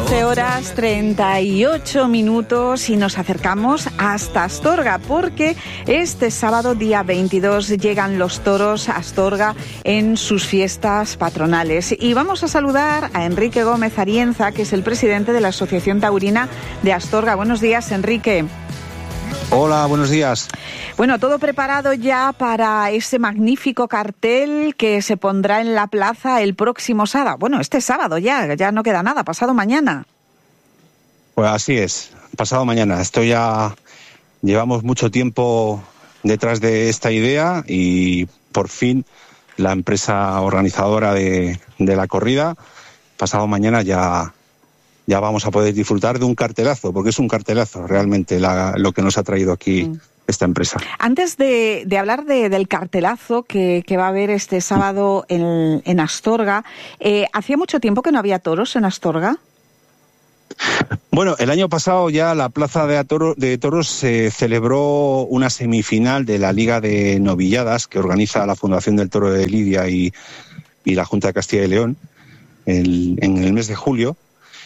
11:38 y nos acercamos hasta Astorga porque este sábado, día 22, llegan los toros a Astorga en sus fiestas patronales. Y vamos a saludar a Enrique Gómez Arienza, que es el presidente de la Asociación Taurina de Astorga. Buenos días, Enrique. Hola, buenos días. Bueno, todo preparado ya para ese magnífico cartel que se pondrá en la plaza el próximo sábado. Bueno, este sábado ya no queda nada, pasado mañana. Pues así es, pasado mañana. Llevamos mucho tiempo detrás de esta idea y por fin la empresa organizadora de la corrida, pasado mañana ya vamos a poder disfrutar de un cartelazo, porque es un cartelazo realmente lo que nos ha traído aquí esta empresa. Antes de hablar del cartelazo que va a haber este sábado en Astorga, ¿hacía mucho tiempo que no había toros en Astorga? Bueno, el año pasado ya la Plaza de Toros se celebró una semifinal de la Liga de Novilladas que organiza la Fundación del Toro de Lidia y la Junta de Castilla y León en el mes de julio.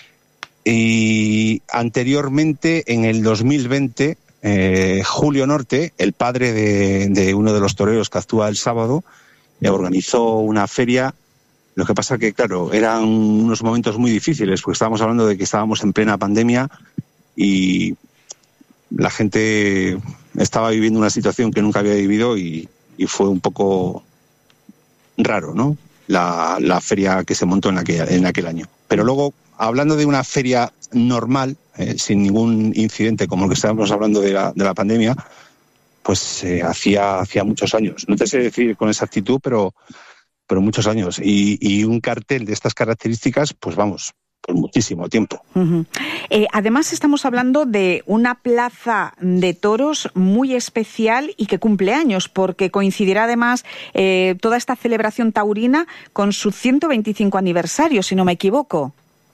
Y anteriormente, en el 2020, Julio Norte, el padre de uno de los toreros que actúa el sábado, organizó una feria. Lo que pasa que, claro, eran unos momentos muy difíciles, porque estábamos hablando de que estábamos en plena pandemia y la gente estaba viviendo una situación que nunca había vivido y fue un poco raro, ¿no? La feria que se montó en aquel año. Pero luego, hablando de una feria normal, sin ningún incidente como el que estábamos hablando de la pandemia, pues hacía muchos años. No te sé decir con exactitud, pero muchos años. Y un cartel de estas características, pues vamos, por muchísimo tiempo. Uh-huh. Además, estamos hablando de una plaza de toros muy especial y que cumple años, porque coincidirá además toda esta celebración taurina con su 125 aniversario, si no me equivoco.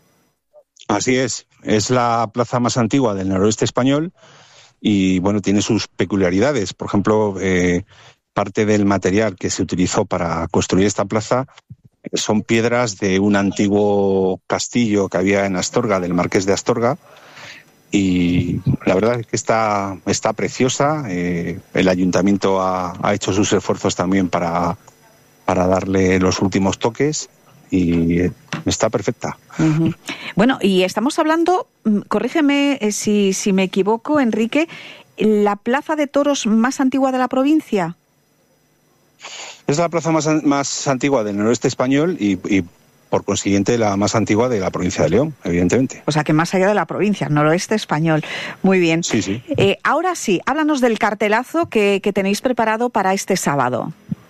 Así es la plaza más antigua del noroeste español y, bueno, tiene sus peculiaridades. Por ejemplo, parte del material que se utilizó para construir esta plaza son piedras de un antiguo castillo que había en Astorga, del Marqués de Astorga, y la verdad es que está preciosa. El ayuntamiento ha hecho sus esfuerzos también para darle los últimos toques y está perfecta. Uh-huh. Bueno, y estamos hablando, corrígeme si me equivoco, Enrique, ¿la plaza de toros más antigua de la provincia? Es la plaza más antigua del noroeste español y por consiguiente la más antigua de la provincia de León, evidentemente. O sea que más allá de la provincia, noroeste español. Muy bien. Sí. Ahora sí, háblanos del cartelazo que tenéis preparado para este sábado.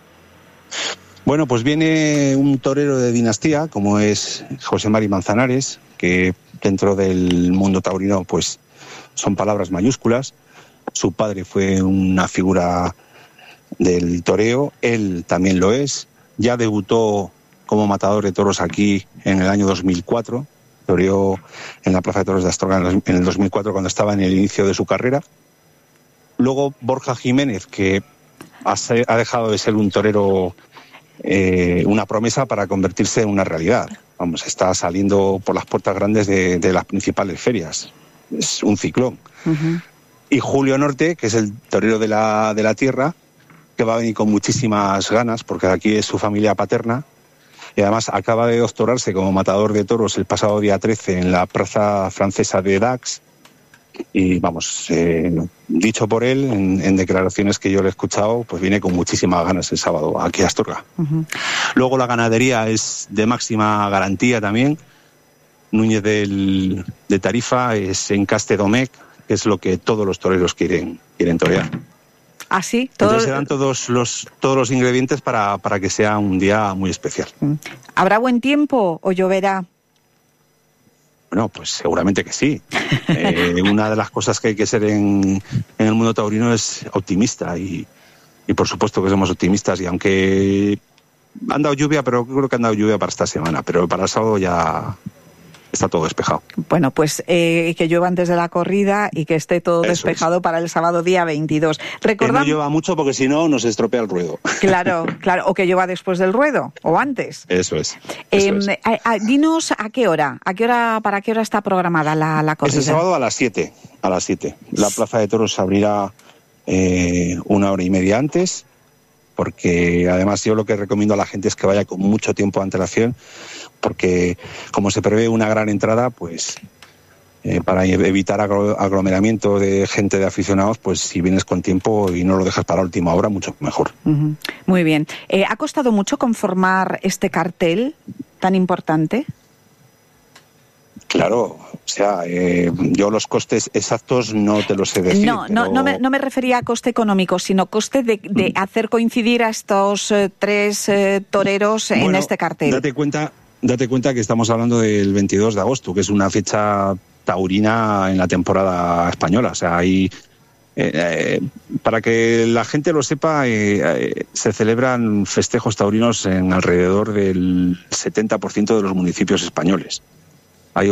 Bueno, pues viene un torero de dinastía, como es José Mari Manzanares, que dentro del mundo taurino pues son palabras mayúsculas. Su padre fue una figura del toreo, él también lo es. Ya debutó como matador de toros aquí en el año 2004, toreó en la Plaza de Toros de Astorga en el 2004 cuando estaba en el inicio de su carrera. Luego Borja Jiménez, que ha dejado de ser un torero, una promesa para convertirse en una realidad. Vamos, está saliendo por las puertas grandes de las principales ferias. Es un ciclón. Uh-huh. Y Julio Norte, que es el torero de la tierra, que va a venir con muchísimas ganas, porque aquí es su familia paterna, y además acaba de doctorarse como matador de toros el pasado día 13 en la plaza francesa de Dax, y vamos, dicho por él, en declaraciones que yo le he escuchado, pues viene con muchísimas ganas el sábado aquí a Astorga. Uh-huh. Luego la ganadería es de máxima garantía también. Núñez de Tarifa es Encaste Domecq, que es lo que todos los toreros quieren torear. ¿Ah, sí? Entonces se dan todos los ingredientes para que sea un día muy especial. ¿Habrá buen tiempo o lloverá? Bueno, pues seguramente que sí. Una de las cosas que hay que ser en el mundo taurino es optimista y por supuesto que somos optimistas, y aunque han dado lluvia, pero creo que han dado lluvia para esta semana, pero para el sábado ya está todo despejado. Bueno, pues que llueva antes de la corrida y que esté todo despejado para el sábado día 22. Que no llueva mucho porque si no nos estropea el ruedo. Claro, o que llueva después del ruedo o antes. Eso es. Dinos para qué hora está programada la corrida. Es el sábado a las 7. La plaza de toros se abrirá 1 hora y media antes, porque además yo lo que recomiendo a la gente es que vaya con mucho tiempo de antelación, porque como se prevé una gran entrada, pues para evitar aglomeramiento de gente, de aficionados, pues si vienes con tiempo y no lo dejas para la última hora, mucho mejor. Uh-huh. Muy bien. ¿Ha costado mucho conformar este cartel tan importante? Claro, o sea, yo los costes exactos no te los sé decir. No me refería a coste económico, sino coste de hacer coincidir a estos 3 toreros en este cartel. Date cuenta que estamos hablando del 22 de agosto, que es una fecha taurina en la temporada española. O sea, ahí, para que la gente lo sepa, se celebran festejos taurinos en alrededor del 70% de los municipios españoles. Hay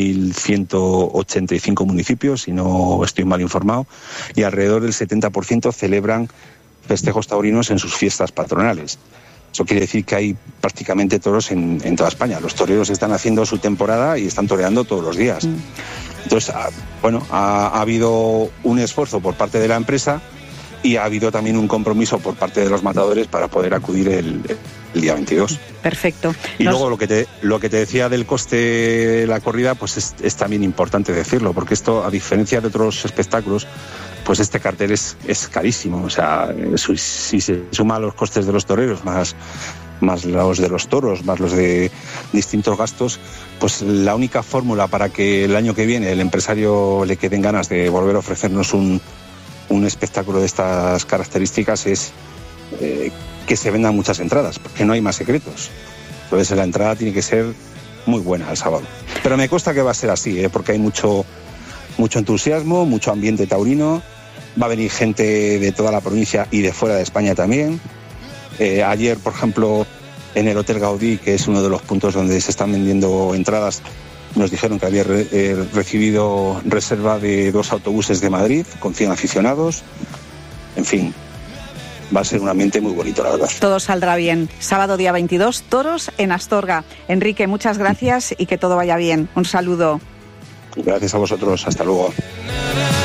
8.185 municipios, si no estoy mal informado, y alrededor del 70% celebran festejos taurinos en sus fiestas patronales. Eso quiere decir que hay prácticamente toros en toda España. Los toreros están haciendo su temporada y están toreando todos los días. Entonces, ha habido un esfuerzo por parte de la empresa y ha habido también un compromiso por parte de los matadores para poder acudir el día 22. Perfecto. Y luego lo que te decía del coste de la corrida, pues es también importante decirlo, porque esto, a diferencia de otros espectáculos, pues este cartel es carísimo. O sea, si se suma los costes de los toreros, más los de los toros, más los de distintos gastos, pues la única fórmula para que el año que viene el empresario le queden ganas de volver a ofrecernos un espectáculo de estas características es que se vendan muchas entradas, porque no hay más secretos. Entonces la entrada tiene que ser muy buena el sábado. Pero me consta que va a ser así, porque hay mucho entusiasmo, mucho ambiente taurino. Va a venir gente de toda la provincia y de fuera de España también. Ayer, por ejemplo, en el Hotel Gaudí, que es uno de los puntos donde se están vendiendo entradas, nos dijeron que había recibido reserva de 2 autobuses de Madrid con 100 aficionados. En fin, va a ser un ambiente muy bonito, la verdad. Todo saldrá bien. Sábado día 22, toros en Astorga. Enrique, muchas gracias y que todo vaya bien. Un saludo. Gracias a vosotros. Hasta luego.